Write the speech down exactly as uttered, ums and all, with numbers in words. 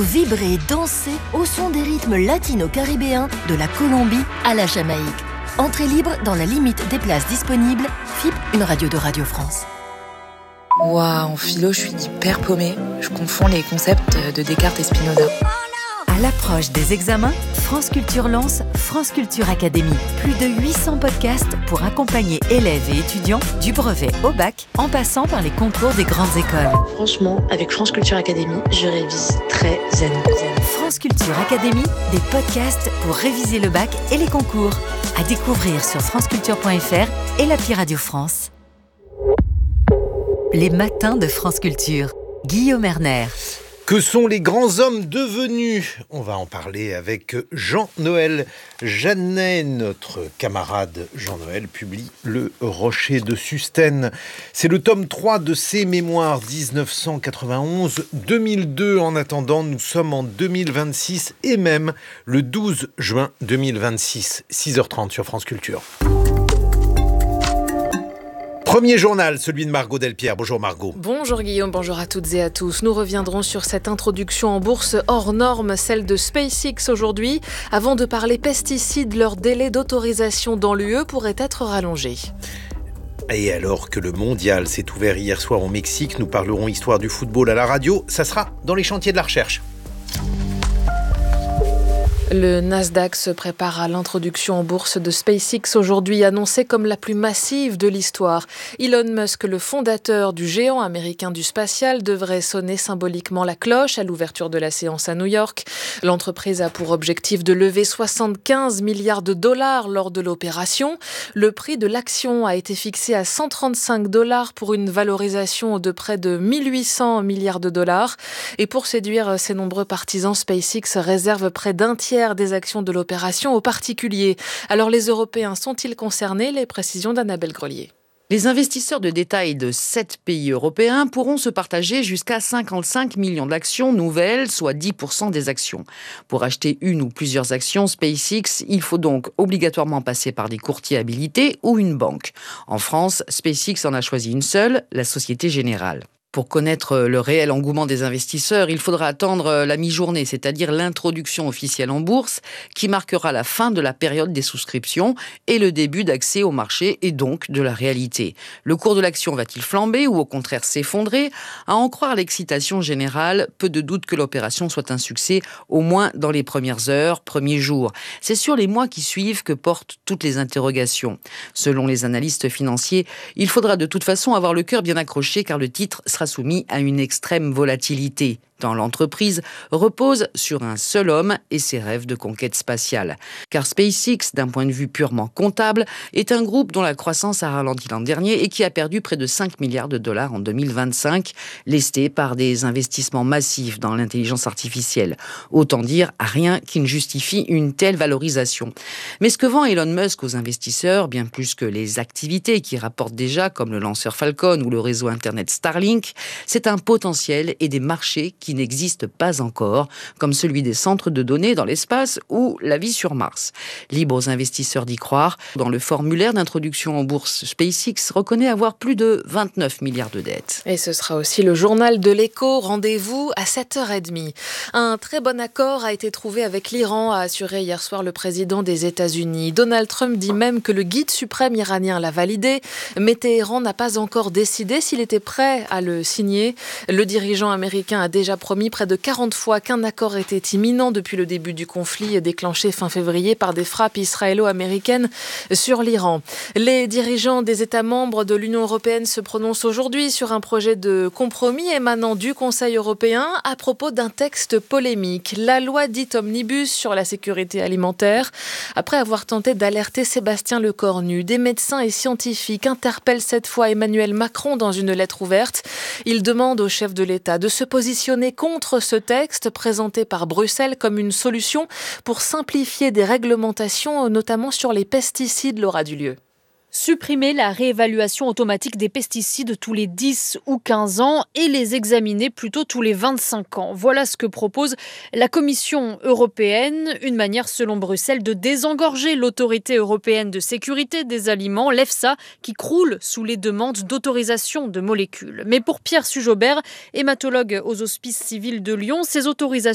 Vibrez, dansez au son des rythmes latino-caribéens de la Colombie à la Jamaïque. Entrée libre dans la limite des places disponibles. F I P, une radio de Radio France. Waouh, en philo, je suis hyper paumée. Je confonds les concepts de Descartes et Spinoza. À l'approche des examens, France Culture lance France Culture Academy. Plus de huit cents podcasts pour accompagner élèves et étudiants du brevet au bac, en passant par les concours des grandes écoles. Franchement, avec France Culture Academy, je révise très zen. France Culture Academy, des podcasts pour réviser le bac et les concours. À découvrir sur franceculture point f r et l'appli Radio France. Les matins de France Culture. Guillaume Erner. Que sont les grands hommes devenus ? On va en parler avec Jean-Noël Jeannet. Notre camarade Jean-Noël publie Le Rocher de Sustène. C'est le tome trois de ses mémoires dix-neuf cent quatre-vingt-onze deux mille deux. En attendant, nous sommes en deux mille vingt-six et même le douze juin deux mille vingt-six. six heures trente sur France Culture. Premier journal, celui de Margot Delpierre. Bonjour Margot. Bonjour Guillaume, bonjour à toutes et à tous. Nous reviendrons sur cette introduction en bourse hors norme, celle de SpaceX aujourd'hui. Avant de parler pesticides, leur délai d'autorisation dans l'U E pourrait être rallongé. Et alors que le mondial s'est ouvert hier soir au Mexique, nous parlerons histoire du football à la radio. Ça sera dans les chantiers de la recherche. Le Nasdaq se prépare à l'introduction en bourse de SpaceX aujourd'hui, annoncée comme la plus massive de l'histoire. Elon Musk, le fondateur du géant américain du spatial, devrait sonner symboliquement la cloche à l'ouverture de la séance à New York. L'entreprise a pour objectif de lever soixante-quinze milliards de dollars lors de l'opération. Le prix de l'action a été fixé à cent trente-cinq dollars pour une valorisation de près de mille huit cents milliards de dollars. Et pour séduire ses nombreux partisans, SpaceX réserve près d'un tiers des actions de l'opération aux particuliers. Alors les Européens sont-ils concernés ? Les précisions d'Annabelle Grelier. Les investisseurs de détail de sept pays européens pourront se partager jusqu'à cinquante-cinq millions d'actions nouvelles, soit dix pour cent des actions. Pour acheter une ou plusieurs actions SpaceX, il faut donc obligatoirement passer par des courtiers habilités ou une banque. En France, SpaceX en a choisi une seule, la Société Générale. Pour connaître le réel engouement des investisseurs, il faudra attendre la mi-journée, c'est-à-dire l'introduction officielle en bourse, qui marquera la fin de la période des souscriptions et le début d'accès au marché et donc de la réalité. Le cours de l'action va-t-il flamber ou au contraire s'effondrer ? À en croire l'excitation générale, peu de doute que l'opération soit un succès, au moins dans les premières heures, premiers jours. C'est sur les mois qui suivent que portent toutes les interrogations. Selon les analystes financiers, il faudra de toute façon avoir le cœur bien accroché car le titre sera soumis à une extrême volatilité. Dans l'entreprise, repose sur un seul homme et ses rêves de conquête spatiale. Car SpaceX, d'un point de vue purement comptable, est un groupe dont la croissance a ralenti l'an dernier et qui a perdu près de cinq milliards de dollars en deux mille vingt-cinq, lesté par des investissements massifs dans l'intelligence artificielle. Autant dire rien qui ne justifie une telle valorisation. Mais ce que vend Elon Musk aux investisseurs, bien plus que les activités qui rapportent déjà, comme le lanceur Falcon ou le réseau Internet Starlink, c'est un potentiel et des marchés qui n'existent pas encore, comme celui des centres de données dans l'espace ou la vie sur Mars. Libre aux investisseurs d'y croire. Dans le formulaire d'introduction en bourse, SpaceX reconnaît avoir plus de vingt-neuf milliards de dettes. Et ce sera aussi le journal de l'Écho. Rendez-vous à sept heures trente. Un très bon accord a été trouvé avec l'Iran, a assuré hier soir le président des États-Unis. Donald Trump dit même que le guide suprême iranien l'a validé, mais Téhéran n'a pas encore décidé s'il était prêt à le signer. Le dirigeant américain a déjà promis près de quarante fois qu'un accord était imminent depuis le début du conflit déclenché fin février par des frappes israélo-américaines sur l'Iran. Les dirigeants des États membres de l'Union européenne se prononcent aujourd'hui sur un projet de compromis émanant du Conseil européen à propos d'un texte polémique, la loi dite omnibus sur la sécurité alimentaire. Après avoir tenté d'alerter Sébastien Lecornu, des médecins et scientifiques interpellent cette fois Emmanuel Macron dans une lettre ouverte. Ils demandent au chef de l'État de se positionner contre ce texte présenté par Bruxelles comme une solution pour simplifier des réglementations, notamment sur les pesticides, Laura Dulieu. Supprimer la réévaluation automatique des pesticides tous les dix ou quinze ans et les examiner plutôt tous les vingt-cinq ans. Voilà ce que propose la Commission européenne, une manière selon Bruxelles de désengorger l'autorité européenne de sécurité des aliments, l'EFSA, qui croule sous les demandes d'autorisation de molécules. Mais pour Pierre Sujobert, hématologue aux Hospices civils de Lyon, ces autorisations